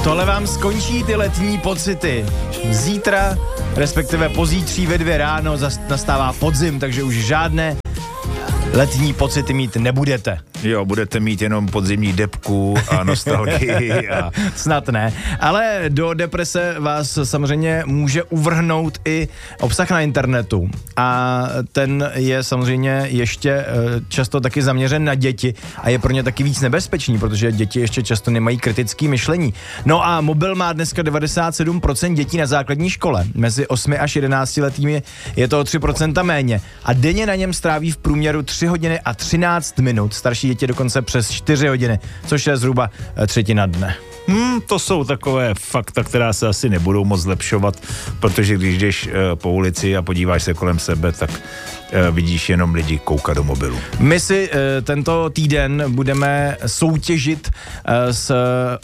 Tohle vám skončí ty letní pocity. Zítra, respektive pozítří ve 2 ráno nastává podzim, takže už žádné letní pocity mít nebudete. Jo, budete mít jenom podzimní depku a nostalgii. Snad ne, ale do deprese vás samozřejmě může uvrhnout i obsah na internetu a ten je samozřejmě ještě často taky zaměřen na děti a je pro ně taky víc nebezpečný, protože děti ještě často nemají kritické myšlení. No a mobil má dneska 97% dětí na základní škole. Mezi 8 až 11 letými je to o 3% méně a denně na něm stráví v průměru 3 hodiny a 13 minut. Starší děti dokonce přes 4 hodiny, což je zhruba 1/3 dne. To jsou takové fakta, která se asi nebudou moc zlepšovat, protože když jdeš po ulici a podíváš se kolem sebe, tak vidíš jenom lidi koukat do mobilu. My si tento týden budeme soutěžit s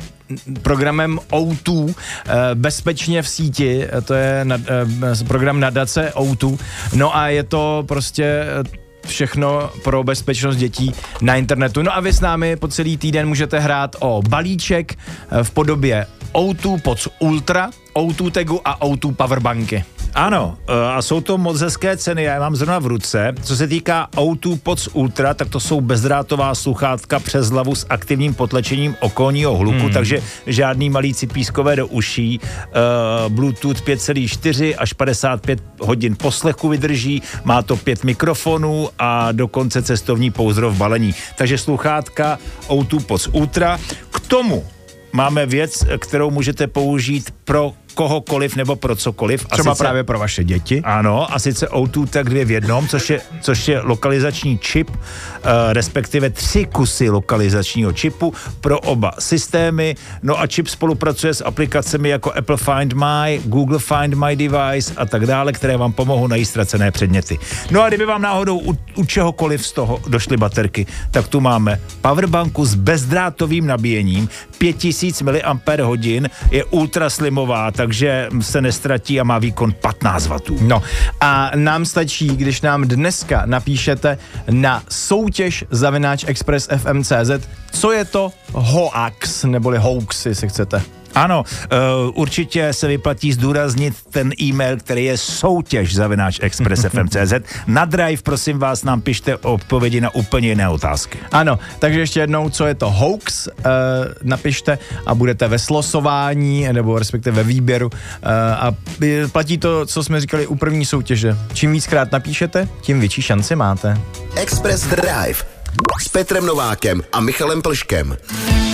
programem O2 bezpečně v síti, to je program nadace O2, no a je to prostě všechno pro bezpečnost dětí na internetu. No a vy s námi po celý týden můžete hrát o balíček v podobě O2 Pods Ultra, O2 tagu a O2 powerbanky. Ano, a jsou to moc hezké ceny, já je mám zrovna v ruce. Co se týká O2 Pods Ultra, tak to jsou bezdrátová sluchátka přes hlavu s aktivním potlačením okolního hluku, takže žádný malý cipískové do uší, Bluetooth 5,4 až 55 hodin poslechu vydrží, má to 5 mikrofonů a dokonce cestovní pouzdro v balení. Takže sluchátka O2 Pods Ultra. K tomu máme věc, kterou můžete použít pro kohokoliv nebo pro cokoliv. Třeba právě pro vaše děti. Ano, a sice O2 tak 2 v jednom, což je lokalizační čip, respektive 3 kusy lokalizačního čipu pro oba systémy. No a čip spolupracuje s aplikacemi jako Apple Find My, Google Find My Device a tak dále, které vám pomohou najít ztracené předměty. No a kdyby vám náhodou u čehokoliv z toho došly baterky, tak tu máme powerbanku s bezdrátovým nabíjením, 5000 mAh, je ultra slimová, takže se nestratí a má výkon 15 W. No a nám stačí, když nám dneska napíšete na soutěž@expressfm.cz, co je to hoax, neboli hoax, jestli chcete. Ano, určitě se vyplatí zdůraznit ten e-mail, který je soutěž@expressfm.cz. Na Drive, prosím vás, nám pište odpovědi na úplně jiné otázky. Ano, takže ještě jednou, co je to hoax, napište a budete ve slosování, nebo respektive ve výběru a platí to, co jsme říkali u první soutěže. Čím víckrát napíšete, tím větší šanci máte. Express Drive s Petrem Novákem a Michalem Plškem.